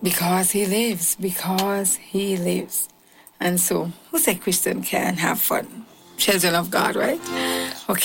Because he lives. Because he lives. And so, who said Christian can have fun? Children of God, right?